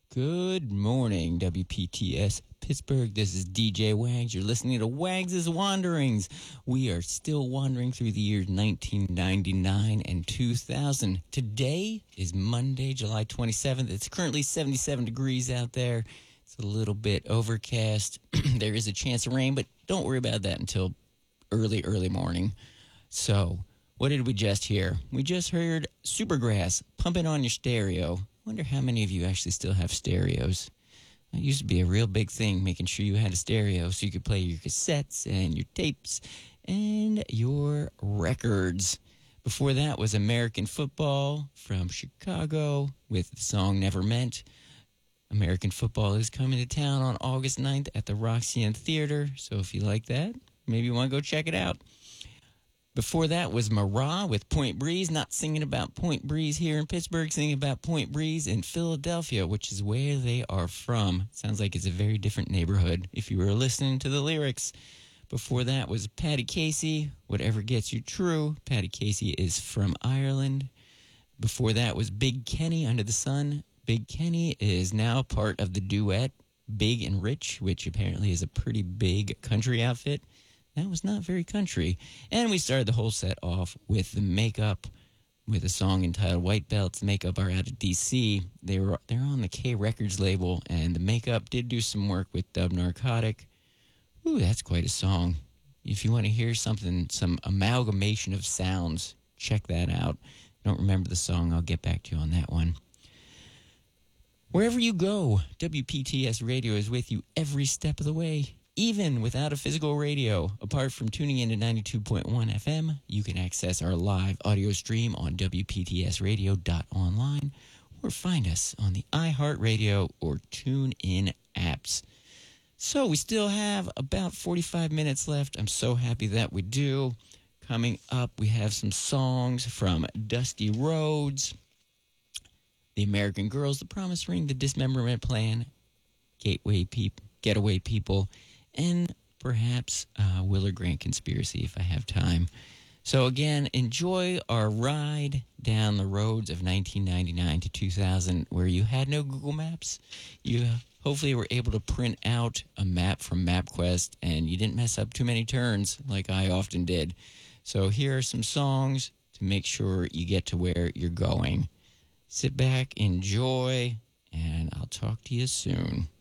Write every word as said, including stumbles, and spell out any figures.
Good morning, W P T S Pittsburgh. This is D J Wags. You're listening to Wags' Wanderings. We are still wandering through the years nineteen ninety-nine and two thousand. Today is Monday, July twenty-seventh. It's currently seventy-seven degrees out there. It's a little bit overcast. There is a chance of rain, but don't worry about that until early, early morning. So, what did we just hear? We just heard Supergrass, Pump It on Your Stereo. Wonder how many of you actually still have stereos. That used to be a real big thing, making sure you had a stereo so you could play your cassettes and your tapes and your records. Before that was American Football from Chicago with the song Never Meant. American Football is coming to town on August ninth at the Roxy Theater, so if you like that, maybe you want to go check it out. Before that was Marah with Point Breeze, not singing about Point Breeze here in Pittsburgh, singing about Point Breeze in Philadelphia, which is where they are from. Sounds like it's a very different neighborhood if you were listening to the lyrics. Before that was Paddy Casey, Whatever Gets You True. Paddy Casey is from Ireland. Before that was Big Kenny, Under the Sun. Big Kenny is now part of the duet Big and Rich, which apparently is a pretty big country outfit. That was not very country. And we started the whole set off with the Makeup, with a song entitled White Belts. Makeup are out of D C. They were they're on the K Records label, and the Makeup did do some work with Dub Narcotic. Ooh, that's quite a song. If you want to hear something, some amalgamation of sounds, check that out. I don't remember the song. I'll get back to you on that one. Wherever you go, W P T S Radio is with you every step of the way. Even without a physical radio, apart from tuning in to ninety-two point one F M, you can access our live audio stream on W P T S radio dot online or find us on the iHeartRadio or TuneIn apps. So we still have about forty-five minutes left. I'm so happy that we do. Coming up, we have some songs from Dusty Rhodes, The American Girls, The Promise Ring, The Dismemberment Plan, Gateway Peop- Getaway People, and perhaps uh, Willard Grant Conspiracy if I have time. So again, enjoy our ride down the roads of nineteen ninety-nine to two thousand where you had no Google Maps. You hopefully were able to print out a map from MapQuest and you didn't mess up too many turns like I often did. So here are some songs to make sure you get to where you're going. Sit back, enjoy, and I'll talk to you soon.